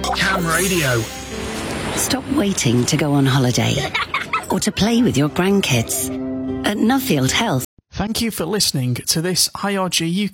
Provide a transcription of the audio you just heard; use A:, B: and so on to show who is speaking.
A: Cam Radio.
B: Stop waiting to go on holiday or to play with your grandkids. At Nuffield Health.
C: Thank you for listening to this IRG UK